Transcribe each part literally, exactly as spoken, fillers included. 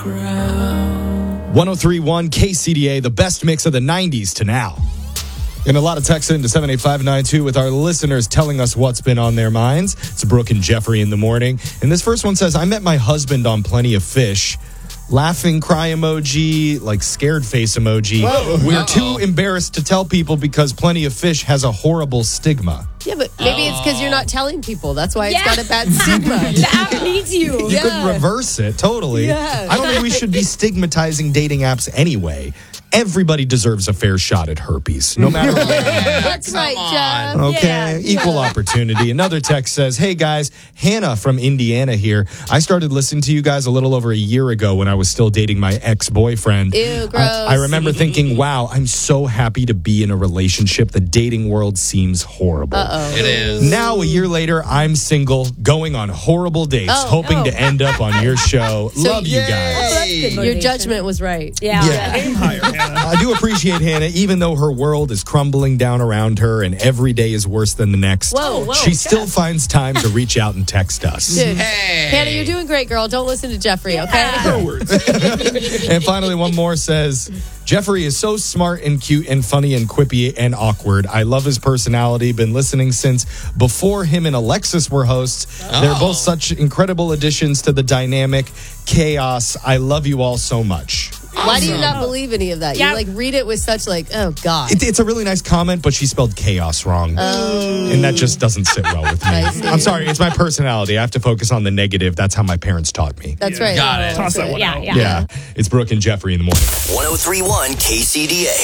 one oh three point one K C D A, the best mix of the nineties to now. And a lot of text into seven eight five nine two with our listeners telling us what's been on their minds. It's Brooke and Jeffrey in the morning. And this first one says, I met my husband on Plenty of Fish. Laughing cry emoji, like scared face emoji. Whoa. We're Uh-oh. too embarrassed to tell people because Plenty of Fish has a horrible stigma. Yeah, but maybe it's because you're not telling people. That's why Yeah. it's got a bad stigma. The app needs you. You Yeah. could reverse it, totally. Yeah. I don't think we should be stigmatizing dating apps anyway. Everybody deserves a fair shot at herpes, no matter what. That's right, Jeff. Okay, Yeah, equal yeah. opportunity. Another text says, hey guys, Hannah from Indiana here. I started listening to you guys a little over a year ago when I was still dating my ex-boyfriend. Ew, gross. I, I remember thinking, wow, I'm so happy to be in a relationship. The dating world seems horrible. Uh-oh. It is. Now, a year later, I'm single, going on horrible dates, Oh, hoping oh. to end up on your show. So Love you yay. guys. That's good Your motivation. judgment was right. Yeah. Yeah. Aim higher, Hannah. I do appreciate Hannah, even though her world is crumbling down around her and every day is worse than the next. Whoa, whoa, she still finds time to reach out and text us. Dude, Hey. Hannah, you're doing great, girl. Don't listen to Jeffrey, okay? Her words. And finally, one more says, Jeffrey is so smart and cute and funny and quippy and awkward. I love his personality. Been listening since before him and Alexis were hosts. They're both such incredible additions to the dynamic chaos. I love you all so much. Why do you not believe any of that? Yeah. You like read it with such like, oh God. It, it's a really nice comment, but she spelled chaos wrong. And that just doesn't sit well with me. I see. I'm sorry, it's my personality. I have to focus on the negative. That's how my parents taught me. That's Yeah. right. Got it. Toss that That's one right. out. Yeah, Yeah, it's Brooke and Jeffrey in the morning. one oh three point one K C D A.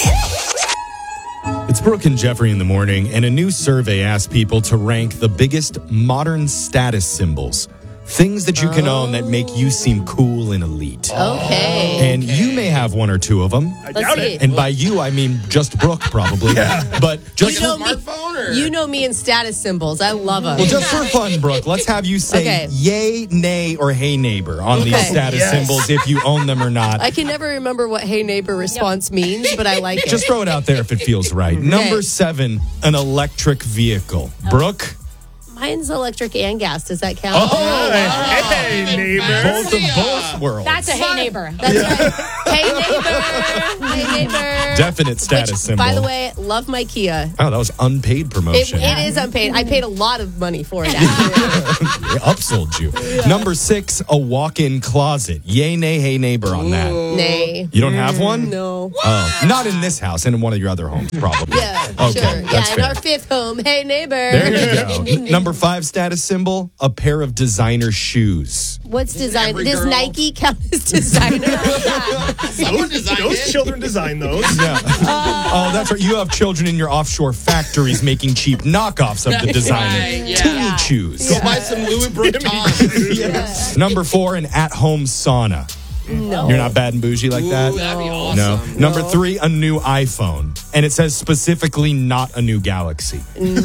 It's Brooke and Jeffrey in the morning, and a new survey asked people to rank the biggest modern status symbols. Things that you can own that make you seem cool and elite. Okay. And you may have one or two of them. I Let's doubt see. it. And by you, I mean just Brooke, probably. But just You know for, me. Smartphone or? You know me in status symbols. I love them. well, just for fun, Brooke, let's have you say Okay. yay, nay, or hey neighbor on these Okay. status Yes. symbols if you own them or not. I can never remember what "Hey Neighbor" response means, but I like it. Just throw it out there if it feels right. Number seven, an electric vehicle. Brooke? Mine's electric and gas. Does that count? Oh, Hey, neighbor. Both of both worlds. That's a hey neighbor. That's right. Hey neighbor. Hey neighbor. Definite status Which, symbol. by the way, love my Kia. Oh, that was unpaid It, promotion. it is unpaid. I paid a lot of money for it. Actually. It upsold you. Number six, a walk-in closet. Yay, nay, hey, neighbor on that. Nay. You don't have one? No. Oh, not in this house, in one of your other homes, probably. Yeah, Okay, sure. that's Yeah, in fair. our fifth home. Hey neighbor. There you go. Number five status symbol, a pair of designer shoes. What's design? every Does girl- Nike count as designer? Someone designed Those it. children design those. Yeah. oh, that's right. You have children in your offshore factories making cheap knockoffs of the That's designer. right, yeah. Timmy shoes. Go buy some Louis Vuitton. Number four, an at-home sauna. No. You're not bad and bougie like that? Ooh, that'd be awesome. No. Number three, a new iPhone. And it says specifically not a new Galaxy. No,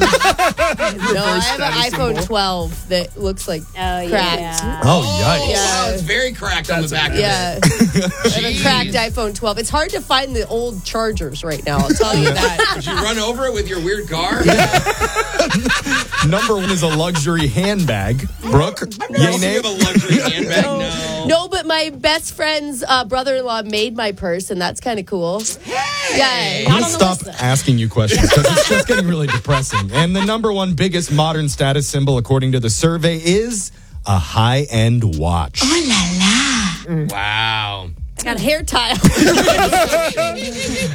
I have an status iPhone symbol. twelve that looks like Oh, cracked. yeah. Oh, yikes. Yeah. Wow, it's very cracked on the That's back Yeah, of it. I have a cracked iPhone twelve. It's hard to find the old chargers right now. I'll tell you that. Did you run over it with your weird car? Number one is a luxury handbag. Brooke, yay, You nay? have a luxury handbag? No. No, but my best friend's uh, brother-in-law made my purse, and that's kind of cool. Yeah. I'm going to stop asking you questions because it's just getting really depressing. And the number one biggest modern status symbol, according to the survey, is a high-end watch. Wow. I got a hair tile.